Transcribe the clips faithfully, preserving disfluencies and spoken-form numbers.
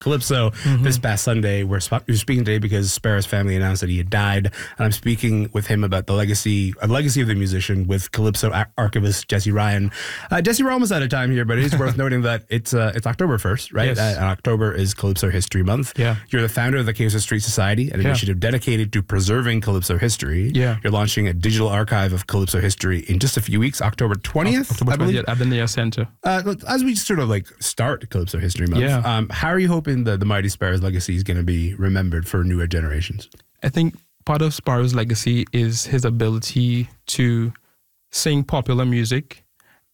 Calypso mm-hmm. this past Sunday. We're, sp- we're speaking today because Sparrow's family announced that he had died, and I'm speaking with him about the legacy, a legacy of the musician with Calypso ar- archivist Jesse Ryan. Uh, Jesse, we're almost out of time here, but it is worth noting that it's uh, it's October first, right? Yes. Uh, and October is Calypso History Month. Yeah. You're the founder of the Calypso Street Society, an yeah. initiative dedicated to preserving Calypso history. Yeah. You're launching a digital archive of Calypso history in just a few weeks, October twentieth. October twentieth at the Nia Center. Uh, as we sort of like start Calypso History Month, yeah. um, how are you hoping the, the Mighty Sparrow's legacy is going to be remembered for newer generations? I think part of Sparrow's legacy is his ability to sing popular music,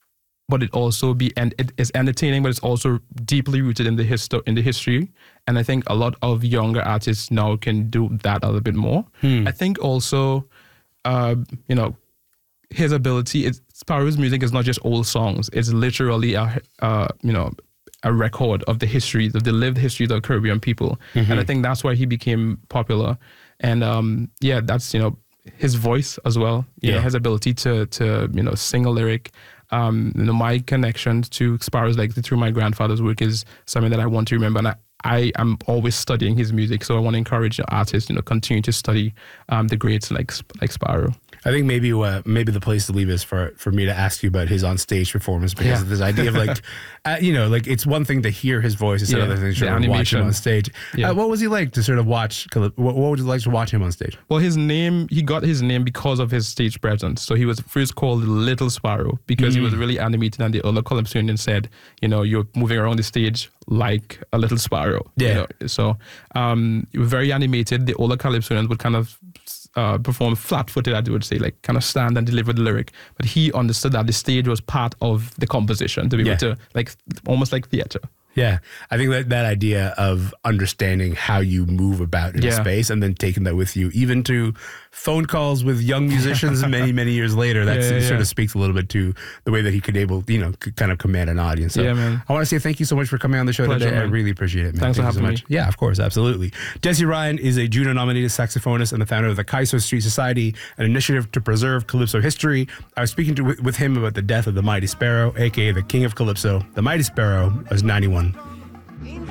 but it also be and it is entertaining, but it's also deeply rooted in the histo- in the history. And I think a lot of younger artists now can do that a little bit more. Hmm. I think also, uh, you know, his ability. It's, Sparrow's music is not just old songs; it's literally a uh, you know. a record of the histories, of the lived histories of Caribbean people. Mm-hmm. And I think that's why he became popular. And um, yeah, that's, you know, his voice as well, you yeah. know, his ability to, to, you know, sing a lyric. Um, you know, my connection to Sparrow's legacy through my grandfather's work is something that I want to remember. And I, I am always studying his music. So I want to encourage artists, you know, continue to study um, the greats like, like Sparrow. I think maybe uh, maybe the place to leave is for, for me to ask you about his on-stage performance, because yeah. of this idea of like, uh, you know, like it's one thing to hear his voice, it's yeah. another thing to sort of watch him on stage. Yeah. Uh, what was he like to sort of watch, what, what would you like to watch him on stage? Well, his name, he got his name because of his stage presence. So he was first called Little Sparrow because mm. he was really animated, and the other Calypsonians said, you know, you're moving around the stage like a little sparrow. Yeah. You know? So um, he was very animated. The older Calypsonians would kind of uh, perform flat-footed, I would say, like kind of stand and deliver the lyric. But he understood that the stage was part of the composition to be yeah. able to, like, almost like theater. Yeah, I think that that idea of understanding how you move about in yeah. a space and then taking that with you, even to phone calls with young musicians many, many years later, that yeah, yeah, sort yeah. of speaks a little bit to the way that he could able, you know, could kind of command an audience. So yeah, man. I want to say thank you so much for coming on the show Pleasure, today. Man. I really appreciate it, man. Thanks thank for having so much. me. Yeah, of course, absolutely. Jesse Ryan is a Juno-nominated saxophonist and the founder of the Calypso Street Society, an initiative to preserve Calypso history. I was speaking to, with him about the death of the Mighty Sparrow, a k a the King of Calypso. The Mighty Sparrow was ninety-one.